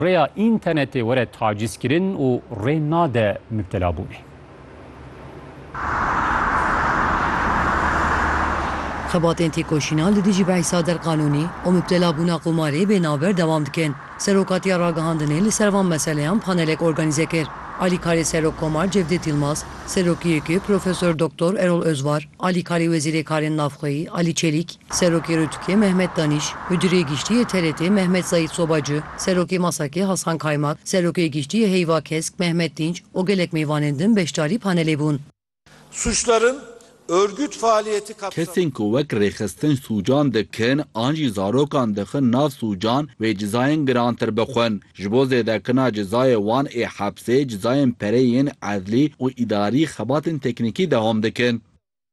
rêya înternetê were tacîzkirin û rê nade müptelabûnê. Xebatên têkoşîna li dijî behîsa derqanûnî û müptelabûna qumarê bênaber dewam dikin. Serokatiya ragihandinê li ser van meseleyan panelek organize kir. Alîkarê Serokkomar Cevdet Yılmaz, Serokê Yekê Profesör Doktor Erol Özvar, Alîkarê Wezîrê Karên Navxweyî Ali Çelik, Serokê Rûtûkê Mehmet Danîş, Müdürê Giştî TRT Mehmet Zayit Sobacı, Serokê Masakê Hasan Kaymak, Serokê Giştî Heyva Kesk Mehmet Dinç û gelek mêvanên din beşdarî panelê bûn. Suçların örgüt faaliyeti Kesên ku wek rêxistin sûcan dikin, an jî zarokan dixin nav sûcan wê cizayên girantir bixwin. Ji bo zêdekirina cizayê wan ê hepsê, cizayên pereyên edlî û îdarî xebatên teknîkî dewam dikin.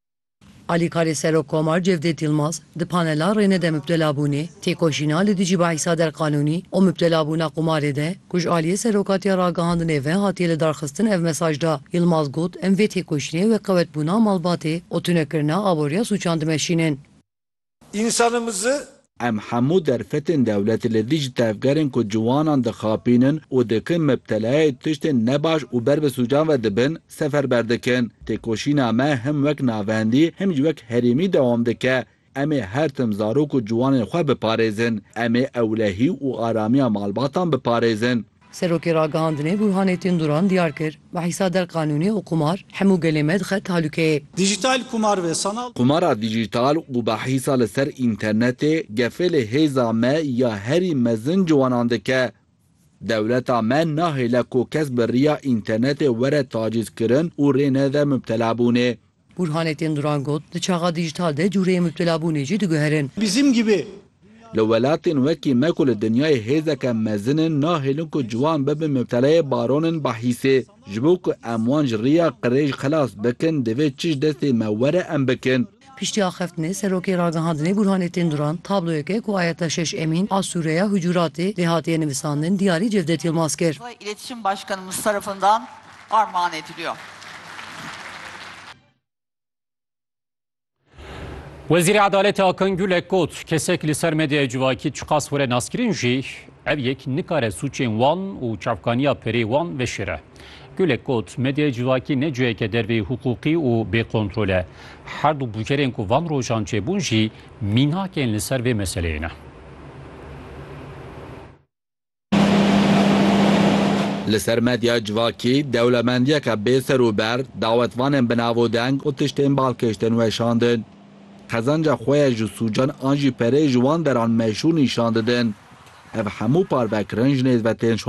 Alîkarê Serokkomar Cevdet Yılmaz, di panela rênede müptelabûnê, têkoşîna li dijî behîsa derqanûnî û müptelabûna qumarê de, ku ji aliyê serokatiya ragihandinê ve hatiye li darxistin ev mesajda. Yılmaz got em vê têkoşînê ve qewetbûna malbatê û tunekirina aboriya sûçan dimeşînin. İnsanımızı Em hemû derfetên dewletê li dijî tevgerên ku ciwanan dixapînin û dikin mebtelayê tiştên nebaş û ber bi sûcan ve dibin, seferber dikin. Têkoşîna me him wek navendî, him jî wek herêmî dewam dike. Em ê her tim zarok û ciwanên xwe biparêzin. Em ê ewlehî û aramiya malbatan biparêzin. Serokê ragihandinê Burhanettin Duran diyar kir, behîsa derqanûnî û qumar hemû gelê me dixe talûkeyê. Dijital kumar ve sanal Kumara dijîtal û behîsa li ser înternetê gefêlê hêza me ya herî mezin ciwanan dike. Dewleta me nahêle ku kes bi riya înternetê were tacîzkirin û rê nede müptelabûnê. Burhanettin Duran got, di çaxa dijital de cûreyê müptelabûnê jî diguherin. bizim gibi Li welatên wekî me ku li dinyayê hêzeke mezinin nahêlin ku ciwan bibin müptelayê baronên behîsê. Ji bo ku em wan ji riya qirêj xelas bikin, divê çi ji destê me were em bikin. Piştiya xeftinê Serokê ragihandinê Burhanettin Duran tabloyeke ku ayeta şeş Emin a Sûreya hücuratê lê hatiye nivîsandin diyarî Cevdet Yılmaz kir. İletişim Başkanımız tarafından armağan ediliyor. Wezîrê Edaletê Akin Gulek got kesek li ser medyaya civakî çiqas were naskirin jî ev yek nikare sûçên wan û çavkaniya perê wan veşire. Gulek got medyaya civakî ne ciheke dervê hukukî û bêkontrol e. Her du bûkerên ku van rojan çêbûn jî mînakên li ser vê meseleyê ne. Li ser medya civakî dewlemendiyeke bê serûber, dawetvanên binavodeng û tiştên balkêştin weşandin. Xezanca xwe ya ji sûcan an jî perê ji wan deran meşhûr nîşan didin. Ev hemû parvekirin ji nêzvetên